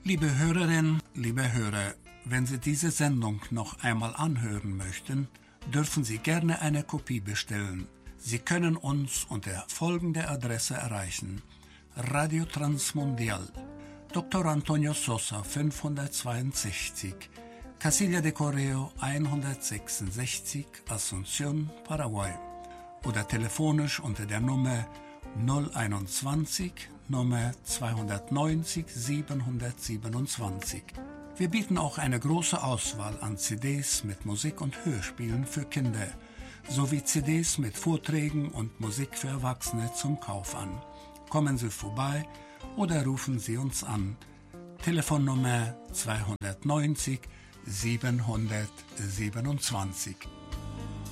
Liebe Hörerinnen, liebe Hörer, wenn Sie diese Sendung noch einmal anhören möchten, dürfen Sie gerne eine Kopie bestellen. Sie können uns unter folgender Adresse erreichen: Radio Transmundial, Dr. Antonio Sosa 562, Casilla de Correo 166, Asunción, Paraguay, oder telefonisch unter der Nummer 021 Nummer 290 727. Wir bieten auch eine große Auswahl an CDs mit Musik und Hörspielen für Kinder, sowie CDs mit Vorträgen und Musik für Erwachsene zum Kauf an. Kommen Sie vorbei oder rufen Sie uns an. Telefonnummer 290 727.